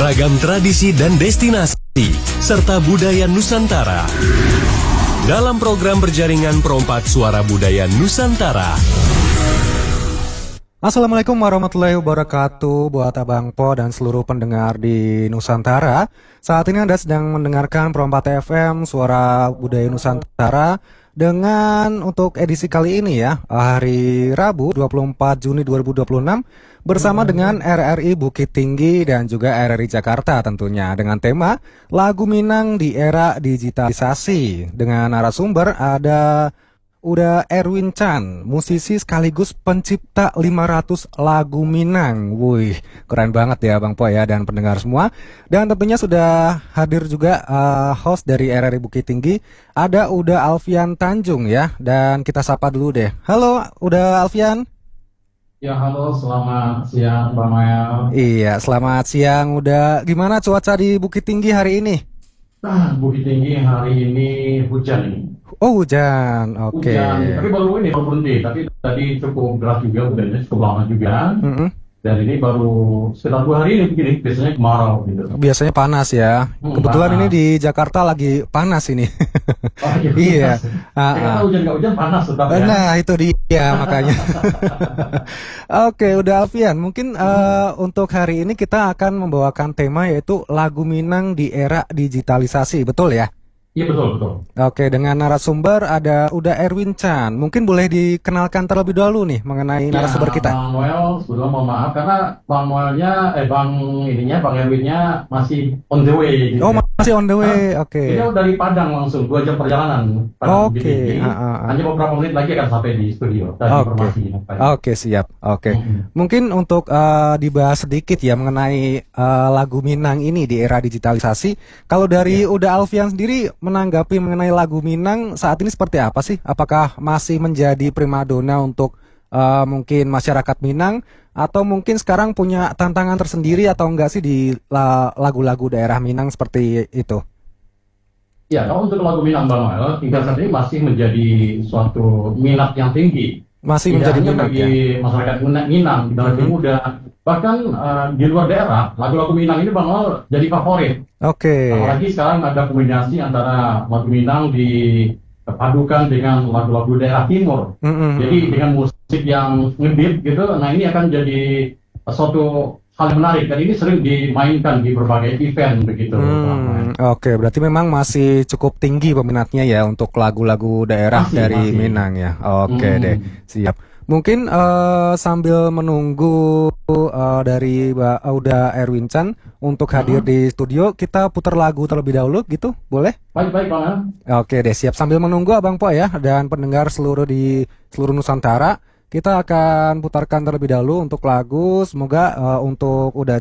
Beragam tradisi dan destinasi, serta budaya Nusantara. Dalam program berjaringan Perompak Suara Budaya Nusantara. Assalamualaikum warahmatullahi wabarakatuh buat Abang Po dan seluruh pendengar di Nusantara. Saat ini Anda sedang mendengarkan Perompak FM Suara Budaya Nusantara dengan untuk edisi kali ini ya, hari Rabu 24 Juni 2026 bersama dengan RRI Bukit Tinggi dan juga RRI Jakarta tentunya dengan tema Lagu Minang di Era Digitalisasi. Dengan narasumber ada Uda Erwin Chan, musisi sekaligus pencipta 500 lagu Minang. Wih, keren banget ya Bang Po ya dan pendengar semua. Dan tentunya sudah hadir juga host dari RRI Bukit Tinggi, ada Uda Alfian Tanjung ya. Dan kita sapa dulu deh. Halo Uda Alfian. Ya halo, selamat siang Bang Maya. Iya, selamat siang Uda. Gimana cuaca di Bukit Tinggi hari ini? Bukit Tinggi hari ini hujan ini. Oh hujan, oke. Hujan, tapi baru berhenti. Tapi tadi cukup deras juga, hujannya cukup lama juga. Dan ini baru sekitar 2 hari ini begini, biasanya kemarau gitu. Biasanya panas ya. Kebetulan panas. ini di Jakarta lagi panas ini. Oh, Iya. Jakarta hujan nggak hujan panas tetap ya. Nah itu dia makanya. Oke, udah Alfian. Mungkin untuk hari ini kita akan membawakan tema yaitu lagu Minang di era digitalisasi, betul ya? Iya betul. Oke, dengan narasumber ada Uda Erwin Chan. Mungkin boleh dikenalkan terlebih dahulu nih mengenai narasumber kita. Bang Noel, sebelum mohon maaf karena Bang Erwinnya masih on the way. Gitu. Oh masih on the way, oke. Dia dari Padang langsung 2 jam perjalanan. Oke. Hanya beberapa menit lagi akan sampai di studio. Oke, siap. Oke. Mungkin untuk dibahas sedikit ya mengenai lagu Minang ini di era digitalisasi. Kalau dari Uda Alfian sendiri menanggapi mengenai lagu Minang saat ini seperti apa sih? Apakah masih menjadi primadona untuk mungkin masyarakat Minang atau mungkin sekarang punya tantangan tersendiri atau enggak sih di lagu-lagu daerah Minang seperti itu? Ya, kalau untuk lagu Minang Bang Noel, hingga saat ini masih menjadi suatu minat yang tinggi. Masih tidak menjadi hanya minat bagi ya? masyarakat Minang, generasi muda, bahkan di luar daerah, lagu-lagu Minang ini Bang Noel jadi favorit. Oke. Apalagi sekarang ada kombinasi antara lagu Minang dipadukan dengan lagu-lagu daerah timur. Jadi dengan musik yang ngebeat gitu, nah ini akan jadi suatu hal yang menarik. Dan ini sering dimainkan di berbagai event begitu. Oke, berarti memang masih cukup tinggi peminatnya ya untuk lagu-lagu daerah dari Minang ya. Oke deh, siap. Mungkin sambil menunggu dari Mbak Uda Erwin Chan untuk hadir di studio, kita putar lagu terlebih dahulu gitu, boleh? Baik Bang. Oke deh, siap. Sambil menunggu Abang Po ya dan pendengar seluruh Nusantara, kita akan putarkan terlebih dahulu untuk lagu. Semoga untuk Uda